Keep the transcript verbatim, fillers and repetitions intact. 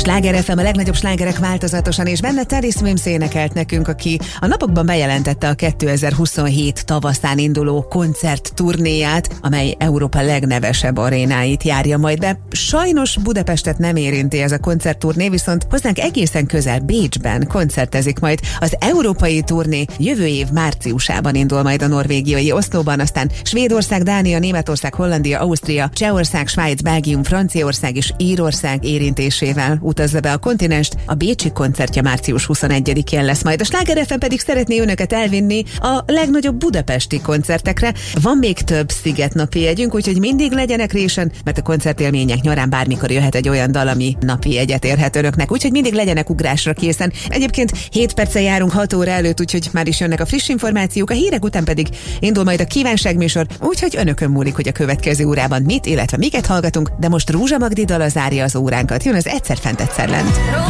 Sláger ef em, a legnagyobb slágerek változatosan, és benne Teddy Swims énekelt nekünk, aki a napokban bejelentette a kétezer-huszonhét tavaszán induló koncertturnéját, amely Európa legnevesebb arénáit járja majd be. Sajnos Budapestet nem érinti ez a koncertturné, viszont hozzánk egészen közel Bécsben koncertezik majd. Az európai turné jövő év márciusában indul majd a norvégiai Oszlóban, aztán Svédország, Dánia, Németország, Hollandia, Ausztria, Csehország, Svájc, Belgium, Franciaország és Írország érintésével utazza be a kontinenst. A bécsi koncertje március huszonegyedikén lesz majd. A Sláger ef em pedig szeretné önöket elvinni a legnagyobb budapesti koncertekre. Van még több szigetnapi jegyünk, úgyhogy mindig legyenek résen, mert a koncertélmények nyarán bármikor jöhet egy olyan dal, ami napi jegyet érhet önöknek, úgyhogy mindig legyenek ugrásra készen. Egyébként hét perccel járunk hat óra előtt, úgyhogy már is jönnek a friss információk, a hírek után pedig indul majd a kívánságműsor, úgyhogy önökön múlik, hogy a következő órában mit, illetve miket hallgatunk, de most Rúzsa Magdi dala zárja az óránkat. Jön az Egyszer fent, egyszer lent.